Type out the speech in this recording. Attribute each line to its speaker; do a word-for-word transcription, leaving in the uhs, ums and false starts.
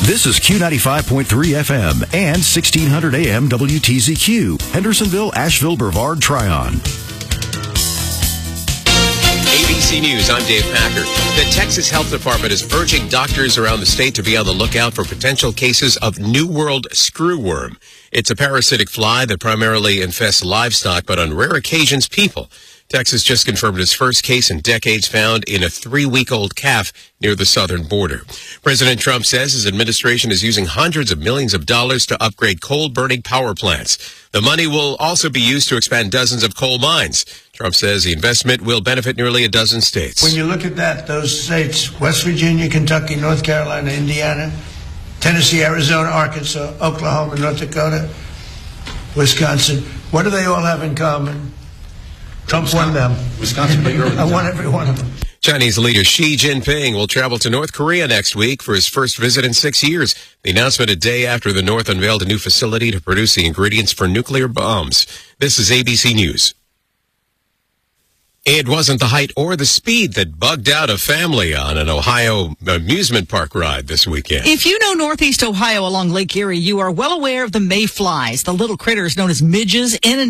Speaker 1: This is Q ninety-five point three F M and sixteen hundred A M W T Z Q, Hendersonville, Asheville, Brevard, Tryon.
Speaker 2: A B C News, I'm Dave Packer. The Texas Health Department is urging doctors around the state to be on the lookout for potential cases of New World screwworm. It's a parasitic fly that primarily infests livestock, but on rare occasions, people. Texas just confirmed its first case in decades found in a three-week-old calf near the southern border. President Trump says his administration is using hundreds of millions of dollars to upgrade coal-burning power plants. The money will also be used to expand dozens of coal mines. Trump says the investment will benefit nearly a dozen states.
Speaker 3: When you look at that, those states, West Virginia, Kentucky, North Carolina, Indiana, Tennessee, Arizona, Arkansas, Oklahoma, North Dakota, Wisconsin, what do they all have in common? Trump won them.
Speaker 4: Wisconsin,
Speaker 3: I won every one of them.
Speaker 2: Chinese leader Xi Jinping will travel to North Korea next week for his first visit in six years. The announcement a day after the North unveiled a new facility to produce the ingredients for nuclear bombs. This is A B C News. It wasn't the height or the speed that bugged out a family on an Ohio amusement park ride this weekend.
Speaker 5: If you know Northeast Ohio along Lake Erie, you are well aware of the mayflies, the little critters known as midges in and